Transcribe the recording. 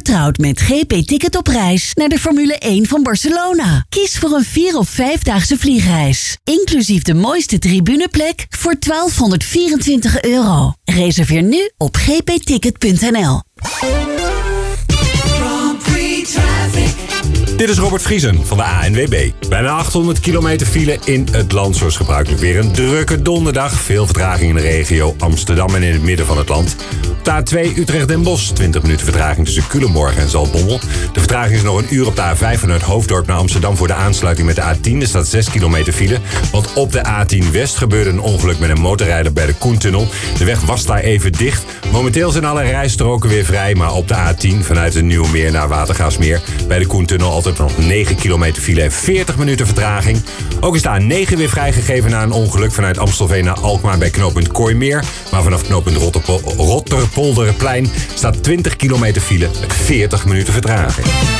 vertrouwd met GP Ticket op reis naar de Formule 1 van Barcelona. Kies voor een 4 of 5-daagse vliegreis. Inclusief de mooiste tribuneplek voor €1224. Reserveer nu op gpticket.nl. Dit is Robert Vriesen van de ANWB. Bijna 800 kilometer file in het land, zoals gebruikelijk weer een drukke donderdag. Veel vertraging in de regio Amsterdam en in het midden van het land. Op de A2 Utrecht-Den Bosch, 20 minuten vertraging tussen Culemborg en Zaltbommel. De vertraging is nog een uur op de A5 vanuit Hoofddorp naar Amsterdam voor de aansluiting met de A10. Er staat 6 kilometer file, want op de A10 West gebeurde een ongeluk met een motorrijder bij de Koentunnel. De weg was daar even dicht. Momenteel zijn alle rijstroken weer vrij, maar op de A10 vanuit de Nieuwmeer naar Watergaasmeer bij de Koentunnel altijd nog 9 kilometer file en 40 minuten vertraging. Ook is de A9 weer vrijgegeven na een ongeluk vanuit Amstelveen naar Alkmaar bij knooppunt Kooimeer. Maar vanaf knooppunt Rotterpolderplein staat 20 kilometer file met 40 minuten vertraging.